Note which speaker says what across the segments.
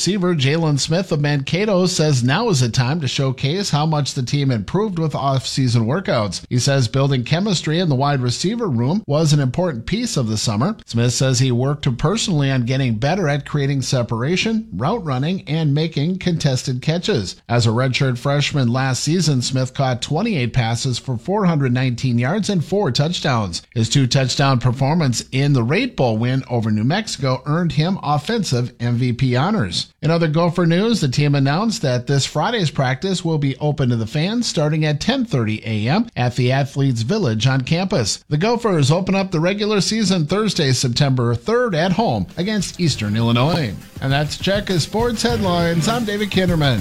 Speaker 1: receiver Jalen Smith of Mankato says now is the time to showcase how much the team improved with off-season workouts. He says building chemistry in the wide receiver room was an important piece of the summer. Smith says he worked personally on getting better at creating separation, route running, and making contested catches. As a redshirt freshman last season, Smith caught 28 passes for 419 yards and 4 touchdowns. His 2-touchdown performance in the Rate Bowl win over New Mexico earned him offensive MVP honors. In other Gopher news, the team announced that this Friday's practice will be open to the fans starting at 10:30 a.m. at the Athletes Village on campus. The Gophers open up the regular season Thursday, September 3rd at home against Eastern Illinois. And that's Check Sports Headlines. I'm David Kinderman.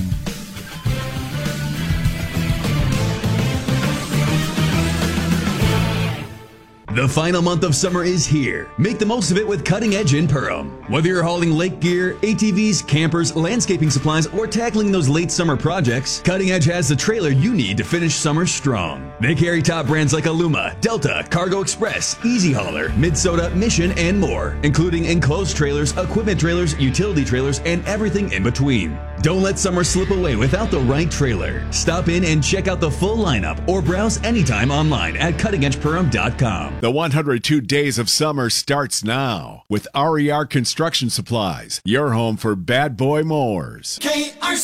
Speaker 2: The final month of summer is here. Make the most of it with Cutting Edge in Perham. Whether you're hauling lake gear, ATVs, campers, landscaping supplies, or tackling those late summer projects, Cutting Edge has the trailer you need to finish summer strong. They carry top brands like Aluma, Delta, Cargo Express, Easy Hauler, Minnesota, Mission, and more, including enclosed trailers, equipment trailers, utility trailers, and everything in between. Don't let summer slip away without the right trailer. Stop in and check out the full lineup or browse anytime online at cuttingedgeperham.com.
Speaker 3: The 102 Days of Summer starts now with RER Construction Supplies, your home for bad boy mowers.
Speaker 4: KRC